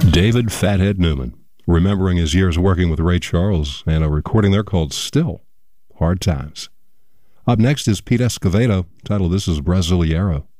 David Fathead Newman, remembering his years working with Ray Charles and a recording there called Still, Hard Times. Up next is Pete Escovedo, titled This is Brasileiro.